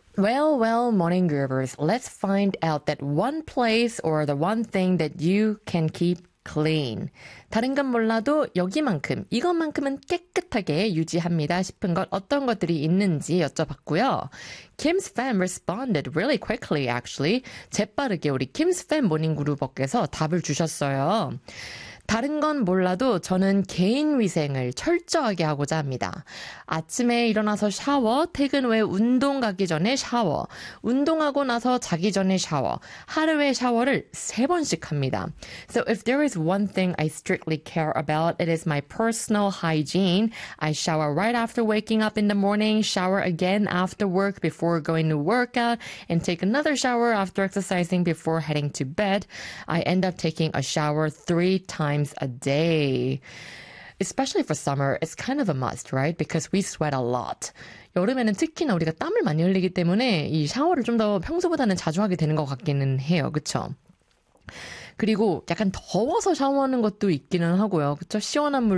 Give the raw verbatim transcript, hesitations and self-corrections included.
Well, well, morning groovers, let's find out that one place or the one thing that you can keep clean. 다른 건 몰라도 여기만큼, 이것만큼은 깨끗하게 유지합니다 싶은 것 어떤 것들이 있는지 여쭤봤고요. Kim's fan responded really quickly, actually. 재빠르게 우리 Kim's fan 모닝 그루버께서 답을 주셨어요. 다른 건 몰라도 저는 개인 위생을 철저하게 하고자 합니다. 아침에 일어나서 샤워, 퇴근 후에 운동 가기 전에 샤워, 운동하고 나서 자기 전에 샤워, 하루에 샤워를 세 번씩 합니다. So if there is one thing I strictly care about, it is my personal hygiene. I shower right after waking up in the morning, shower again after work before going to workout, and take another shower after exercising before heading to bed. I end up taking a shower three times a day. Especially for summer, it's kind of a must, right? Because we sweat a lot. 여름에는 특히나 우리가 땀을 많이 흘리기 때문에 이 샤워를 좀 더 평소보다는 자주 하게 되는 것 같기는 해요. 그쵸? 그리고 약간 더워서 샤워하는 것도 있기는 하고요. 그쵸? 시원한 물